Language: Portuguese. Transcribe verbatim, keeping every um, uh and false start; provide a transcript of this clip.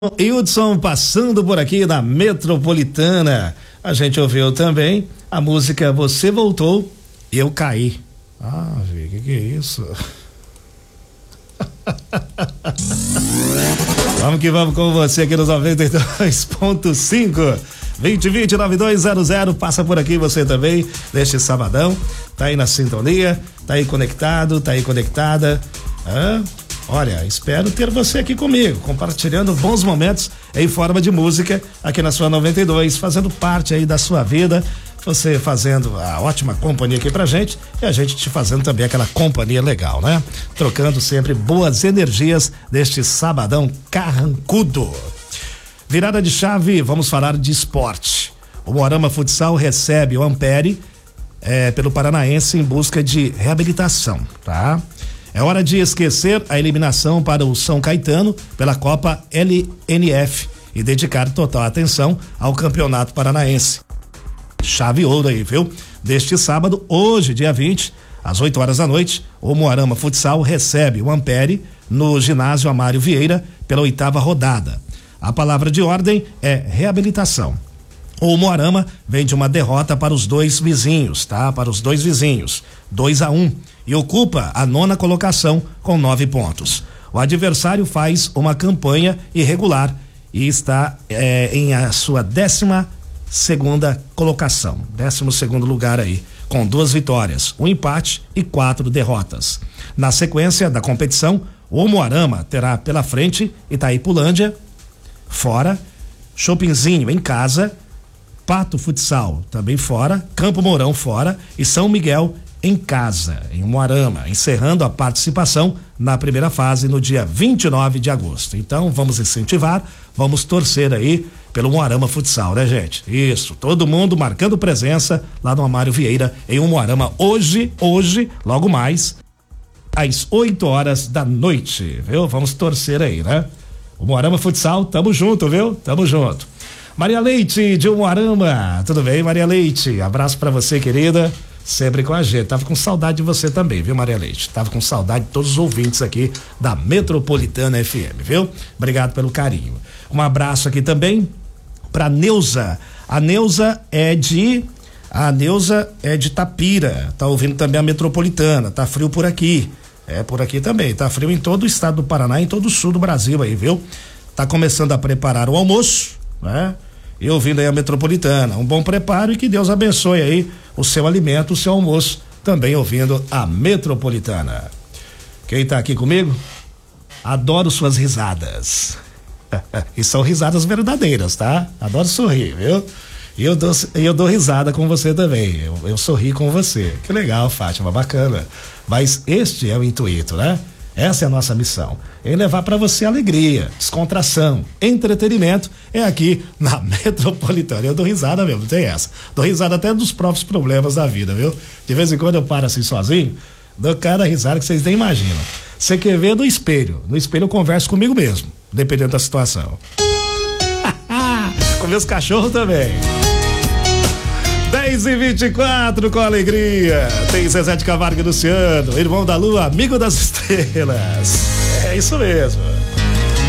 Hildson passando por aqui na Metropolitana. A gente ouviu também a música Você Voltou, Eu Caí. Ah, o que que é isso? Vamos que vamos com você aqui nos noventa e dois ponto cinco. vinte e vinte, noventa e dois zero zero, passa por aqui você também, neste sabadão, tá aí na sintonia, tá aí conectado, tá aí conectada. Ah, olha, espero ter você aqui comigo, compartilhando bons momentos em forma de música aqui na sua noventa e dois, fazendo parte aí da sua vida, você fazendo a ótima companhia aqui pra gente e a gente te fazendo também aquela companhia legal, né? Trocando sempre boas energias deste sabadão carrancudo. Virada de chave, vamos falar de esporte. O Moarama Futsal recebe o Ampere é, pelo Paranaense em busca de reabilitação, tá? É hora de esquecer a eliminação para o São Caetano pela Copa L N F e dedicar total atenção ao Campeonato Paranaense. Chave ouro aí, viu? Deste sábado, hoje, dia vinte, às oito horas da noite, o Moarama Futsal recebe o Ampere no ginásio Amário Vieira pela oitava rodada. A palavra de ordem é reabilitação. O Moarama vem de uma derrota para os dois vizinhos, tá? Para os dois vizinhos, dois a um, e ocupa a nona colocação com nove pontos. O adversário faz uma campanha irregular e está é, em a sua décima segunda colocação, décimo segundo lugar aí, com duas vitórias, um empate e quatro derrotas. Na sequência da competição, o Moarama terá pela frente Itaipulândia fora, Chopinzinho em casa, Pato Futsal também fora, Campo Mourão fora e São Miguel em casa, em Moarama, encerrando a participação na primeira fase no dia vinte e nove de agosto. Então vamos incentivar, vamos torcer aí pelo Moarama Futsal, né, gente? Isso, todo mundo marcando presença lá no Amário Vieira em um Moarama hoje, hoje, logo mais às oito horas da noite, viu? Vamos torcer aí, né? O Moarama Futsal, tamo junto, viu? Tamo junto. Maria Leite de Moarama, tudo bem, Maria Leite? Abraço pra você, querida, sempre com a gente. Tava com saudade de você também, viu, Maria Leite? Tava com saudade de todos os ouvintes aqui da Metropolitana F M, viu? Obrigado pelo carinho. Um abraço aqui também pra Neuza. A Neuza é de a Neuza é de Tapira, tá ouvindo também a Metropolitana, tá frio por aqui. É, por aqui também, tá frio em todo o estado do Paraná, em todo o sul do Brasil aí, viu? Tá começando a preparar o almoço, né? E ouvindo aí a Metropolitana, um bom preparo e que Deus abençoe aí o seu alimento, o seu almoço, também ouvindo a Metropolitana. Quem tá aqui comigo? Adoro suas risadas. E são risadas verdadeiras, tá? Adoro sorrir, viu? E eu dou, eu dou risada com você também. Eu, eu sorri com você. Que legal, Fátima, bacana. Mas este é o intuito, né? Essa é a nossa missão. Em levar para você alegria, descontração, entretenimento. É aqui na Metropolitana. Eu dou risada mesmo, não tem essa. Dou risada até dos próprios problemas da vida, viu? De vez em quando eu paro assim sozinho, dou cada risada que vocês nem imaginam. Você quer ver no espelho? No espelho eu converso comigo mesmo, dependendo da situação. Com meus cachorros também. dez e vinte e quatro com alegria. Tem Zezé de Camargo e Luciano, irmão da lua, amigo das estrelas. É isso mesmo.